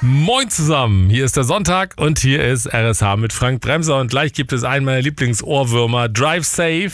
Moin zusammen, hier ist der Sonntag und hier ist RSH mit Frank Bremser und gleich gibt es einen meiner Lieblingsohrwürmer, Drive Safe.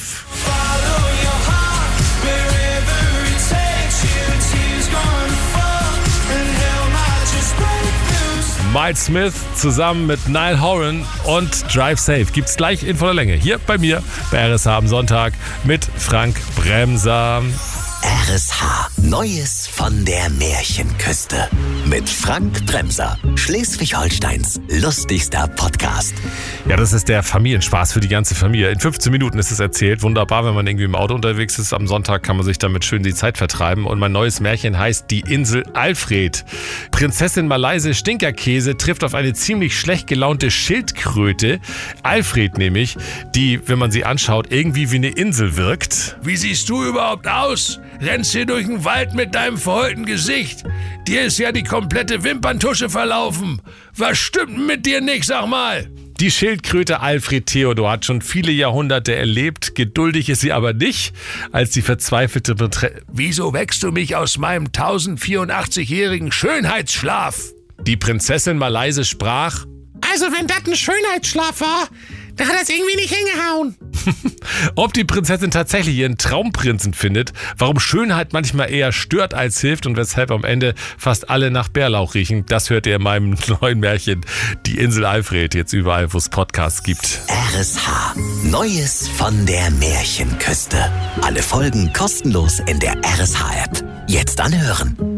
Miles Smith zusammen mit Niall Horan und Drive Safe gibt's gleich in voller Länge hier bei mir bei RSH am Sonntag mit Frank Bremser. RSH, Neues von der Märchenküste. Mit Frank Bremser, Schleswig-Holsteins lustigster Podcast. Ja, das ist der Familienspaß für die ganze Familie. In 15 Minuten ist es erzählt. Wunderbar, wenn man irgendwie im Auto unterwegs ist. Am Sonntag kann man sich damit schön die Zeit vertreiben. Und mein neues Märchen heißt Die Insel Alfred. Prinzessin Malayse Stinkerkäse trifft auf eine ziemlich schlecht gelaunte Schildkröte. Alfred nämlich, die, wenn man sie anschaut, irgendwie wie eine Insel wirkt. Wie siehst du überhaupt aus? Rennst hier durch den Wald mit deinem verheulten Gesicht? Dir ist ja die komplette Wimperntusche verlaufen. Was stimmt mit dir nicht, sag mal? Die Schildkröte Alfred Theodor hat schon viele Jahrhunderte erlebt. Geduldig ist sie aber nicht, als die verzweifelte Wieso wächst du mich aus meinem 1084-jährigen Schönheitsschlaf? Die Prinzessin Malayse sprach: Also wenn das ein Schönheitsschlaf war, dann hat das irgendwie nicht hingehauen. Ob die Prinzessin tatsächlich ihren Traumprinzen findet, warum Schönheit manchmal eher stört als hilft und weshalb am Ende fast alle nach Bärlauch riechen, das hört ihr in meinem neuen Märchen Die Insel Alfred, jetzt überall, wo es Podcasts gibt. RSH, Neues von der Märchenküste. Alle Folgen kostenlos in der RSH-App. Jetzt anhören.